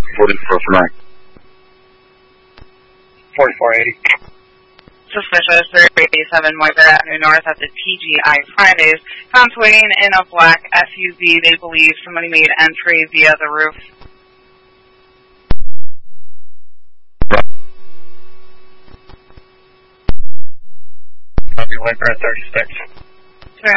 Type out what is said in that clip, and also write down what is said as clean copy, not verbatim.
4409. 4480. Suspicious 387 Moyser Avenue North at the TGI Fridays. Found waiting in a black SUV. They believe somebody made entry via the roof. Copy, Moyser at 36.